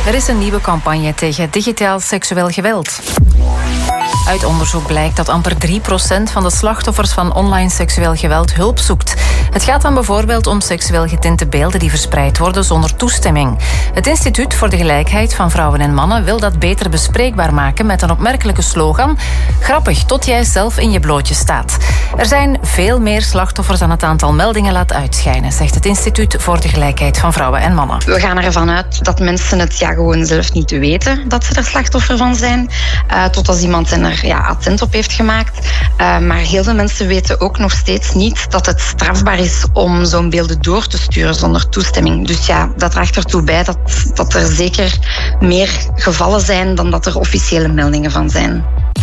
Er is een nieuwe campagne tegen digitaal seksueel geweld. Uit onderzoek blijkt dat amper 3% van de slachtoffers van online seksueel geweld hulp zoekt. Het gaat dan bijvoorbeeld om seksueel getinte beelden die verspreid worden zonder toestemming. Het Instituut voor de Gelijkheid van Vrouwen en Mannen wil dat beter bespreekbaar maken met een opmerkelijke slogan: grappig, tot jij zelf in je blootje staat. Er zijn veel meer slachtoffers dan het aantal meldingen laat uitschijnen, zegt het Instituut voor de Gelijkheid van Vrouwen en Mannen. We gaan ervan uit dat mensen het gewoon zelf niet weten dat ze er slachtoffer van zijn, tot als iemand er attent op heeft gemaakt. Maar heel veel mensen weten ook nog steeds niet dat het strafbaar is om zo'n beelden door te sturen zonder toestemming. Dus ja, dat draagt ertoe bij dat er zeker meer gevallen zijn dan dat er officiële meldingen van zijn.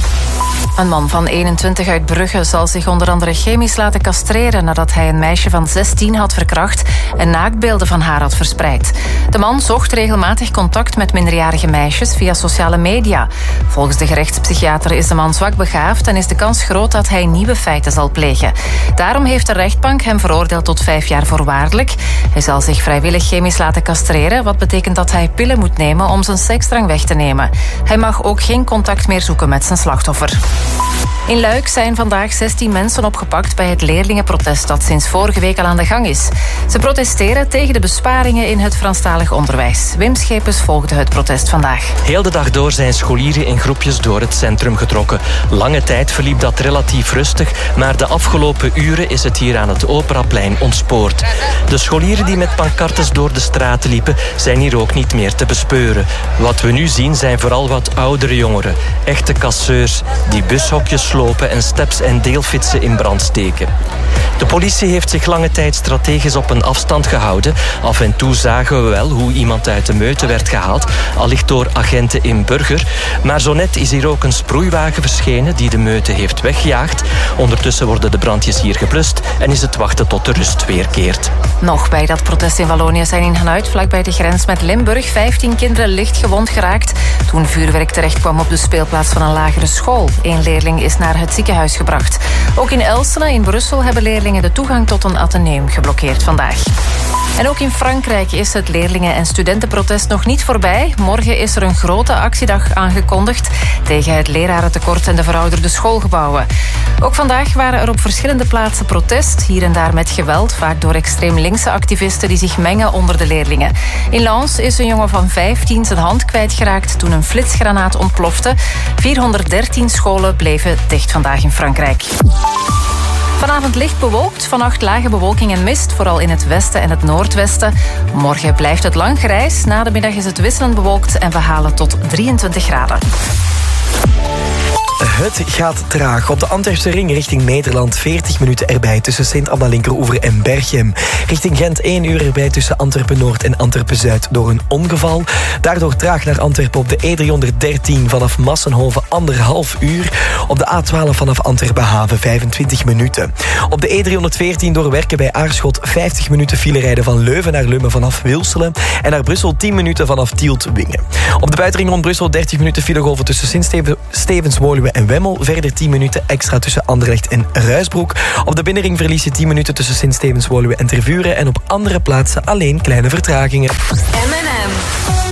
Een man van 21 uit Brugge zal zich onder andere chemisch laten castreren nadat hij een meisje van 16 had verkracht en naaktbeelden van haar had verspreid. De man zocht regelmatig contact met minderjarige meisjes via sociale media. Volgens de gerechtspsychiater is de man zwakbegaafd en is de kans groot dat hij nieuwe feiten zal plegen. Daarom heeft de rechtbank hem veroordeeld tot 5 jaar voorwaardelijk. Hij zal zich vrijwillig chemisch laten castreren, wat betekent dat hij pillen moet nemen om zijn seksdrang weg te nemen. Hij mag ook geen contact meer zoeken met zijn slachtoffer. In Luik zijn vandaag 16 mensen opgepakt bij het leerlingenprotest dat sinds vorige week al aan de gang is. Ze protesteren tegen de besparingen in het Franstalig onderwijs. Wim Schepens volgde het protest vandaag. Heel de dag door zijn scholieren in groepjes door het centrum getrokken. Lange tijd verliep dat relatief rustig, maar de afgelopen uren is het hier aan het Operaplein ontspoord. De scholieren die met pancartes door de straten liepen, zijn hier ook niet meer te bespeuren. Wat we nu zien zijn vooral wat oudere jongeren, echte casseurs, die bushokjes slopen en steps en deelfietsen in brand steken. De politie heeft zich lange tijd strategisch op een afstand gehouden. Af en toe zagen we wel hoe iemand uit de meute werd gehaald, allicht door agenten in Burger. Maar zo net is hier ook een sproeiwagen verschenen die de meute heeft weggejaagd. Ondertussen worden de brandjes hier geblust en is het wachten tot de rust weerkeert. Nog bij dat protest in Wallonië zijn in Hanuit, vlakbij de grens met Limburg, 15 kinderen licht gewond geraakt toen vuurwerk terecht kwam op de speelplaats van een lagere school. Eén leerling is naar het ziekenhuis gebracht. Ook in Elsene in Brussel hebben leerlingen de toegang tot een ateneum geblokkeerd vandaag. En ook in Frankrijk is het leerlingen- en studentenprotest nog niet voorbij. Morgen is er een grote actiedag aangekondigd tegen het lerarentekort en de verouderde schoolgebouwen. Ook vandaag waren er op verschillende plaatsen protest, hier en daar met geweld, vaak door extreem linkse activisten die zich mengen onder de leerlingen. In Lens is een jongen van 15 zijn hand kwijtgeraakt toen een flitsgranaat ontplofte. 413 scholen bleven dicht vandaag in Frankrijk. Vanavond licht bewolkt, vannacht lage bewolking en mist, vooral in het westen en het noordwesten. Morgen blijft het lang grijs, na de middag is het wisselend bewolkt en we halen tot 23 graden. Het gaat traag. Op de Antwerpse ring richting Nederland 40 minuten erbij tussen Sint-Anna-Linkeroever en Berchem. Richting Gent 1 uur erbij tussen Antwerpen-Noord en Antwerpen-Zuid door een ongeval. Daardoor traag naar Antwerpen op de E313 vanaf Massenhoven 1,5 uur. Op de A12 vanaf Antwerpen-Haven 25 minuten. Op de E314 door Werken bij Aarschot 50 minuten file rijden van Leuven naar Lummen vanaf Wilselen. En naar Brussel 10 minuten vanaf Tielt-Wingen. Op de buitenring rond Brussel 30 minuten filegolven tussen Sint-Stevens-Woluwe en Wemmel. Verder 10 minuten extra tussen Anderlecht en Ruisbroek. Op de binnenring verlies je 10 minuten tussen Sint-Stevens-Woluwe en Tervuren. En op andere plaatsen alleen kleine vertragingen. M&M.